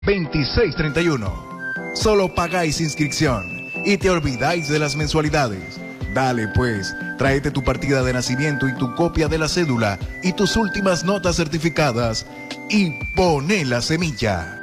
2631. Solo pagáis inscripción y te olvidáis de las mensualidades. Dale pues, tráete tu partida de nacimiento y tu copia de la cédula y tus últimas notas certificadas y poné la semilla.